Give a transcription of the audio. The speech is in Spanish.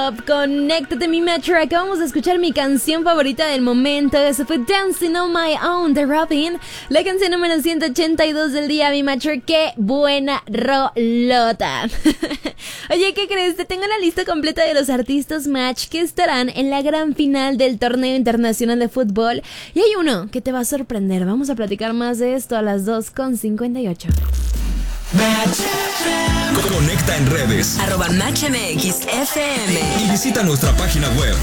Up. Conéctate, mi Metro. Acabamos de escuchar mi canción favorita del momento. Eso fue Dancing on My Own de Robin. La canción número 182 del día, mi Metro. ¡Qué buena rolota! Oye, ¿qué crees? Te tengo la lista completa de los artistas match que estarán en la gran final del torneo internacional de fútbol. Y hay uno que te va a sorprender. Vamos a platicar más de esto a las 2:58. Match. Conecta en redes @MatchMXFM y visita nuestra página web